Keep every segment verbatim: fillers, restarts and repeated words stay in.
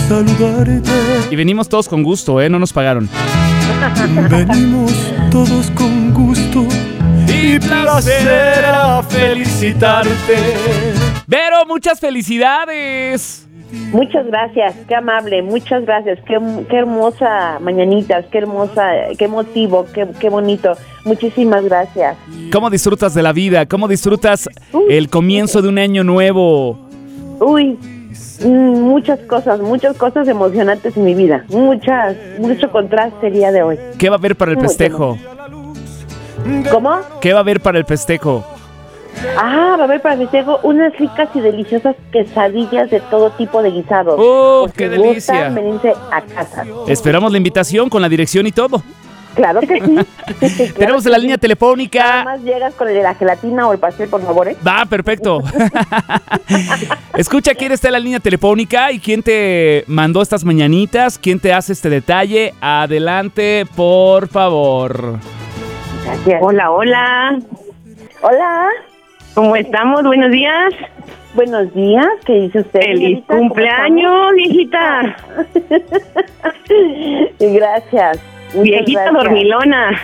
saludarte. Y venimos todos con gusto, ¿eh? No nos pagaron. Venimos todos con gusto y placer a felicitarte. Vero, muchas felicidades. Muchas gracias, qué amable, muchas gracias, qué, qué hermosa mañanitas, qué hermosa, qué emotivo, qué, qué bonito. Muchísimas gracias. ¿Cómo disfrutas de la vida? ¿Cómo disfrutas Uy. el comienzo de un año nuevo? Uy, muchas cosas, muchas cosas emocionantes en mi vida, muchas, mucho contraste el día de hoy. ¿Qué va a haber para el Mucho. festejo? ¿Cómo? ¿Qué va a haber para el festejo? Ah, va a haber para festejo unas ricas y deliciosas quesadillas de todo tipo de guisados. ¡Oh, Por qué si gustan, delicia! venirse a casa. Esperamos la invitación con la dirección y todo. Claro que sí. Claro Tenemos que la sí. línea Nada telefónica. más llegas con el de la gelatina o el pastel, por favor, ¿eh? Va, perfecto. Escucha, ¿quién está en la línea telefónica y quién te mandó estas mañanitas? ¿Quién te hace este detalle? Adelante, por favor. Gracias. Hola, hola. Hola. ¿Cómo estamos? Buenos días. Buenos días. ¿Qué dice usted? ¡Feliz señorita? ¿Cómo cumpleaños, viejita! estamos? Gracias. Muchas Viejita gracias. dormilona.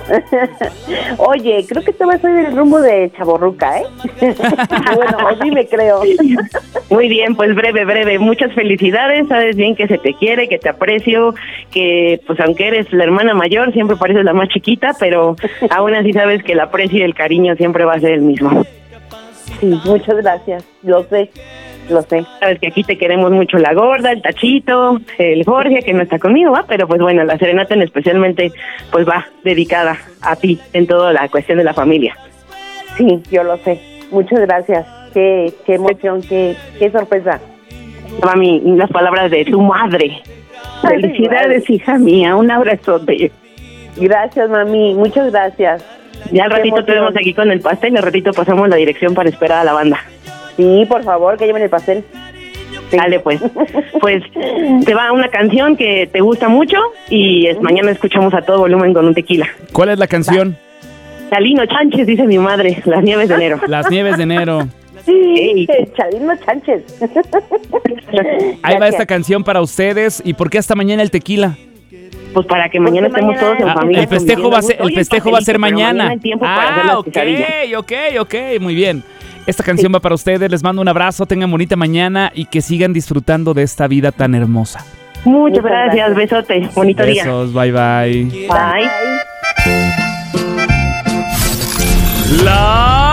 Oye, creo que te vas a ir del rumbo de chavorruca, ¿eh? Bueno, sí me creo. Muy bien, pues breve, breve. Muchas felicidades. Sabes bien que se te quiere, que te aprecio, que pues aunque eres la hermana mayor, siempre pareces la más chiquita, pero aún así sabes que el aprecio y el cariño siempre va a ser el mismo. Sí, muchas gracias. Lo sé, lo sé. Sabes que aquí te queremos mucho la gorda, el Tachito, el Jorge, que no está conmigo, ¿va? Pero pues bueno, la serenata en especialmente pues va dedicada a ti en toda la cuestión de la familia. Sí, yo lo sé. Muchas gracias. Qué, qué emoción, qué, qué sorpresa. Va mi, las palabras de tu madre. Felicidades, hija mía, un abrazote. Gracias, mami. Muchas gracias. Ya al Qué ratito emoción. te vemos aquí con el pastel, al ratito pasamos la dirección para esperar a la banda. Sí, por favor, que lleven el pastel. Sí. Dale, pues. Pues te va una canción que te gusta mucho y es, mañana escuchamos a todo volumen con un tequila. ¿Cuál es la canción? Chalino Chánchez, dice mi madre, Las Nieves de Enero. Las Nieves de Enero. Ey. Chalino Sánchez. Ahí va esta canción para ustedes. ¿Y por qué hasta mañana el tequila? Pues para que mañana Porque estemos mañana- todos en Ah, familia. el festejo va a ser, el Oye, festejo va a ser pastelito, pero mañana. hay tiempo para hacer Ah, las ok, quesadillas. ok, ok, muy bien. Esta canción va para ustedes. Les mando un abrazo, tengan bonita mañana y que sigan disfrutando de esta vida tan hermosa. Muchas Muchas gracias, gracias. besote, bonito día. Besos, bye bye. Bye. La